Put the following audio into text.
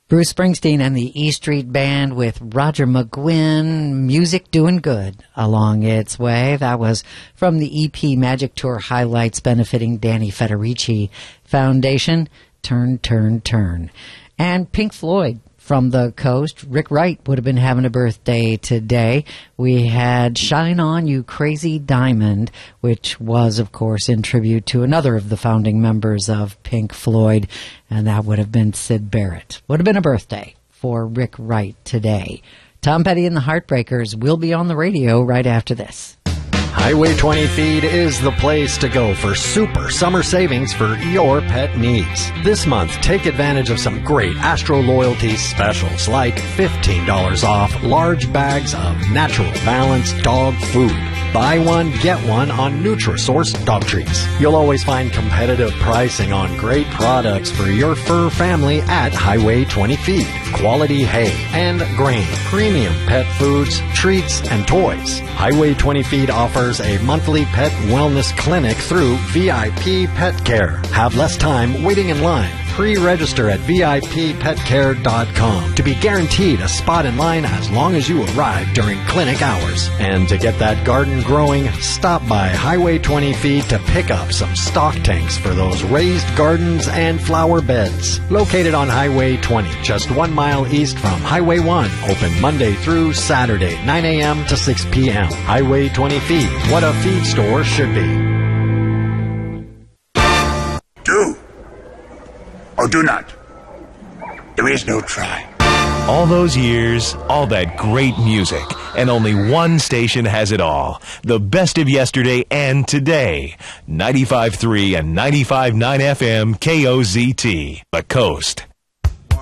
Bruce Springsteen and the E Street Band with Roger McGuinn, music doing good along its way. That was from the EP Magic Tour Highlights benefiting Danny Federici Foundation, Turn, Turn, Turn. And Pink Floyd from the coast. Rick Wright would have been having a birthday today. We had Shine On You Crazy Diamond, which was, of course, in tribute to another of the founding members of Pink Floyd, and that would have been Syd Barrett. Would have been a birthday for Rick Wright today. Tom Petty and the Heartbreakers will be on the radio right after this. Highway 20 Feed is the place to go for super summer savings for your pet needs. This month, take advantage of some great Astro Loyalty specials like $15 off large bags of natural balanced dog food. Buy one, get one on Nutrisource dog treats. You'll always find competitive pricing on great products for your fur family at Highway 20 Feed. Quality hay and grain, premium pet foods, treats, and toys. Highway 20 Feed offers a monthly pet wellness clinic through VIP Pet Care. Have less time waiting in line. Pre-register at VIPPetCare.com to be guaranteed a spot in line as long as you arrive during clinic hours. And to get that garden growing, stop by Highway 20 Feed to pick up some stock tanks for those raised gardens and flower beds. Located on Highway 20, just 1 mile east from Highway 1. Open Monday through Saturday, 9 a.m. to 6 p.m. Highway 20 Feed, what a feed store should be. Do or do not. There is no try. All those years, all that great music, and only one station has it all. The best of yesterday and today. 95.3 and 95.9 FM KOZT, The Coast.